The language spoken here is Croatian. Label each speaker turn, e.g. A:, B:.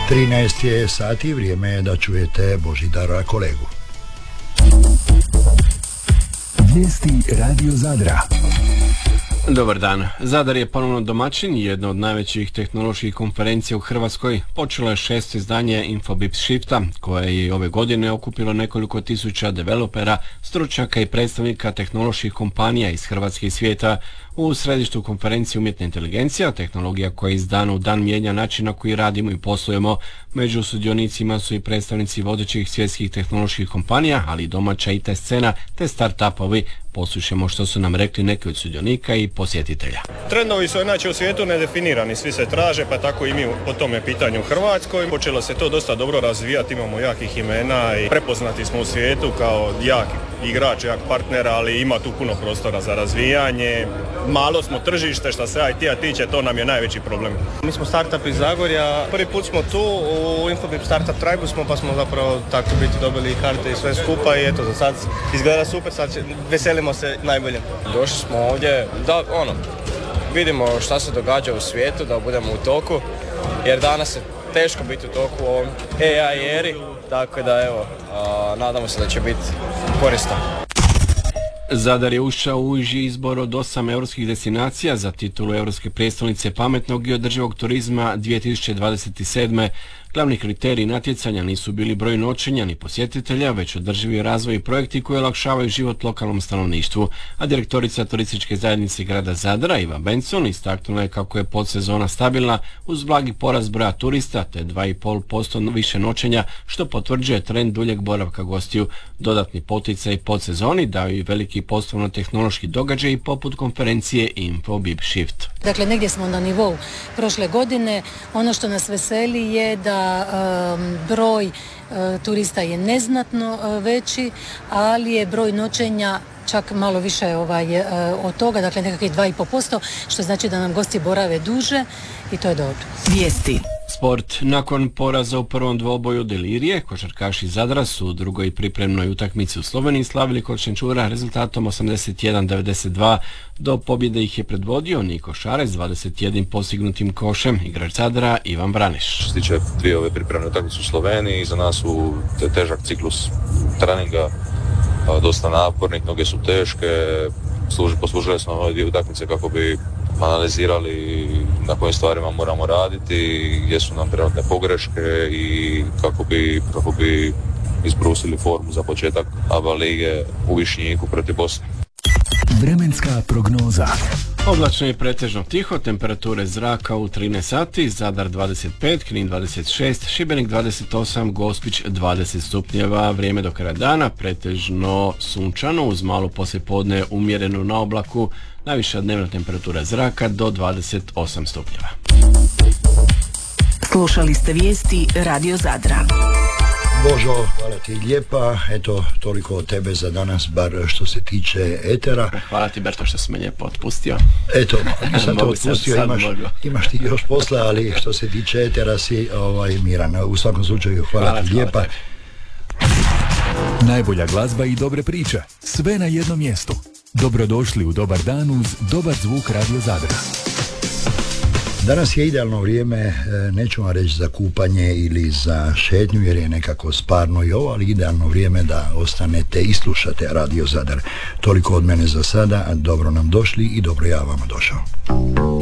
A: 13 je sati, vrijeme je da čujete Božidara kolegu.
B: Vijesti Radio Zadra.
C: Dobar dan. Zadar je ponovno domaćin jedno od najvećih tehnoloških konferencija u Hrvatskoj. Počelo je 6. izdanje Infobip Shifta, koje je ove godine okupilo nekoliko tisuća developera, stručnjaka i predstavnika tehnoloških kompanija iz Hrvatske i svijeta. U središtu konferencije umjetna inteligencija, tehnologija koja iz dana u dan mijenja način na koji radimo i poslujemo. Među sudionicima su i predstavnici vodećih svjetskih tehnoloških kompanija, ali i domaća IT scena te start-upovi. Poslušajmo što su nam rekli neki od sudionika i posjetitelja.
D: Trendovi su inače u svijetu nedefinirani, svi se traže, pa tako i mi po tome pitanju u Hrvatskoj. Počelo se to dosta dobro razvijati, imamo jakih imena i prepoznati smo u svijetu kao jak igrač, jak partner, ali ima tu puno prostora za razvijanje. Malo smo tržište, što se IT-a tiče, to nam je najveći problem.
E: Mi smo startup iz Zagorja, prvi put smo tu u Infobip Startup Tribe smo, pa smo zapravo tako biti dobili i karte i sve skupa i eto, za sad izgleda super, sad veselimo se najbolje.
F: Došli smo ovdje da vidimo šta se događa u svijetu, da budemo u toku, jer danas je teško biti u toku u ovom AI eri, tako da evo, nadamo se da će biti korisno.
C: Zadar je ušao u uži izbor od 8 europskih destinacija za titulu Europske prijestolnice pametnog i održivog turizma 2027. Glavni kriteriji natjecanja nisu bili broj noćenja ni posjetitelja, već održivi razvoj i projekti koji olakšavaju život lokalnom stanovništvu. A direktorica turističke zajednice grada Zadra, Iva Benson, istaknula je kako je podsezona stabilna uz blagi porast broja turista te 2,5% više noćenja, što potvrđuje trend duljeg boravka gostiju. Dodatni poticaj podsezoni daju i veliki poslovno-tehnološki događaji poput konferencije Infobip Shift.
G: Dakle, negdje smo na nivou prošle godine. Ono što nas veseli je da broj turista je neznatno veći, ali je broj noćenja čak malo više od toga, dakle nekakvih 2,5%, što znači da nam gosti borave duže i to je dobro.
B: Vijesti.
C: Sport. Nakon poraza u prvom dvoboju Delirije, košarkaši Zadra su u drugoj pripremnoj utakmici u Sloveniji slavili kod Šenčura rezultatom 81-92. Do pobjede ih je predvodio Niko Šarec s 21 postignutim košem, igrač Zadra Ivan Braneš.
H: Što se tiče dvije ove pripremne utakmice u Sloveniji, za nas su težak ciklus treninga, dosta napornih, noge su teške, poslužili smo ove dvije utakmice kako bi analizirali na kojim stvarima moramo raditi, gdje su nam prirodne pogreške i kako bi izbrusili formu za početak ABA lige u Višnjiku protiv Bosne.
B: Vremenska prognoza.
C: Oblačno je pretežno tiho, temperature zraka u 13 sati, Zadar 25, Knin 26, Šibenik 28, Gospić 20 stupnjeva, vrijeme do kraja dana pretežno sunčano uz malo poslijepodne umjerenu na oblaku, najviša dnevna temperatura zraka do 28 stupnjeva.
B: Slušali ste vijesti Radio Zadra.
A: Božo, hvala ti lijepa, eto toliko od tebe za danas, bar što se tiče etera.
C: Hvala ti Berto što si me lijepo otpustio.
A: Eto, nisam te otpustio, imaš ti još posla, ali što se tiče etera si miran. U svakom slučaju hvala ti lijepa.
C: Tebi.
B: Najbolja glazba i dobre priče, sve na jednom mjestu. Dobrodošli u Dobar dan uz dobar zvuk Radio Zadra.
A: Danas je idealno vrijeme, neću vam reći za kupanje ili za šetnju jer je nekako sparno i ovo, ali idealno vrijeme da ostanete i slušate Radio Zadar. Toliko od mene za sada, dobro nam došli i dobro ja vam došao.